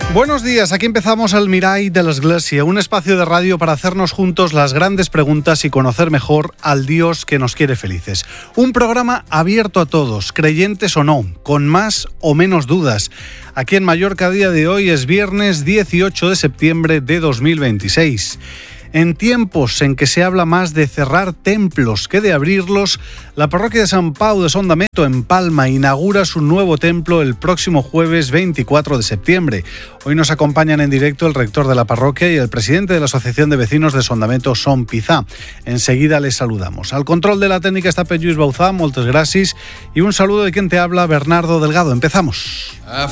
Buenos días, aquí empezamos el Mirall de l'Església, un espacio de radio para hacernos juntos las grandes preguntas y conocer mejor al Dios que nos quiere felices. Un programa abierto a todos, creyentes o no, con más o menos dudas. Aquí en Mallorca, a día de hoy es viernes 18 de septiembre de 2026. En tiempos en que se habla más de cerrar templos que de abrirlos, la parroquia de Sant Pau de Sondameto, en Palma, inaugura su nuevo templo el próximo jueves 24 de septiembre. Hoy nos acompañan en directo el rector de la parroquia y el presidente de la Asociación de Vecinos de Sondameto, Son Pizá. Enseguida les saludamos. Al control de la técnica está Lluís Bauzá, moltes gràcies, y un saludo de quien te habla, Bernardo Delgado. Empezamos.